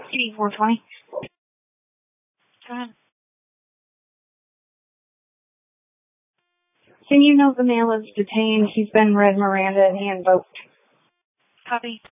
CD 420. Go ahead. Can you know the male is detained? He's been read Miranda and he invoked. Copy.